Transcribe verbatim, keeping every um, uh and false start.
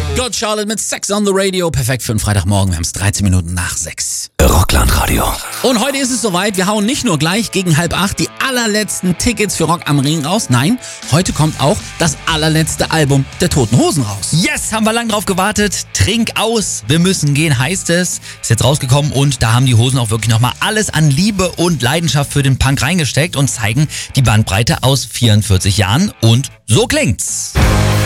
Good Charlotte mit Sex on the Radio. Perfekt für einen Freitagmorgen. Wir haben es dreizehn Minuten nach sechs. Rockland Radio. Und heute ist es soweit. Wir hauen nicht nur gleich gegen halb acht die allerletzten Tickets für Rock am Ring raus. Nein, heute kommt auch das allerletzte Album der Toten Hosen raus. Yes, haben wir lang drauf gewartet. Trink aus, wir müssen gehen, heißt es. Ist jetzt rausgekommen und da haben die Hosen auch wirklich nochmal alles an Liebe und Leidenschaft für den Punk reingesteckt und zeigen die Bandbreite aus vierundvierzig Jahren. Und so klingt's.